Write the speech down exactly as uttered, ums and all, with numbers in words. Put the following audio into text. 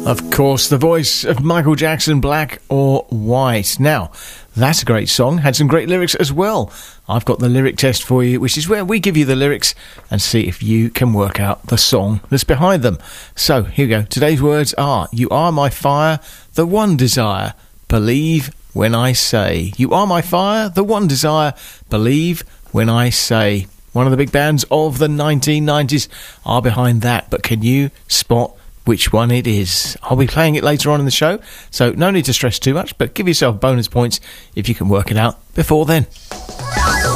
Of course, the voice of Michael Jackson, Black or White. Now, that's a great song. Had some great lyrics as well. I've got the lyric test for you, which is where we give you the lyrics and see if you can work out the song that's behind them. So, here we go. Today's words are: you are my fire, the one desire, believe when I say. You are my fire, the one desire, believe when I say. One of the big bands of the nineteen nineties are behind that, but can you spot which one it is? I'll be playing it later on in the show, so no need to stress too much, but give yourself bonus points if you can work it out before then.